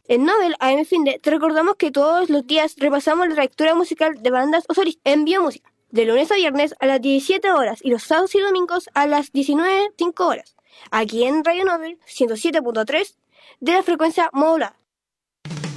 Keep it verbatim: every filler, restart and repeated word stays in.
En Nobel A M Finde te recordamos que todos los días repasamos la trayectoria musical de bandas o solistas en Biomúsica, de lunes a viernes a las diecisiete horas y los sábados y domingos a las diecinueve cero cinco horas, aquí en Radio Nobel ciento siete punto tres de la frecuencia modulada.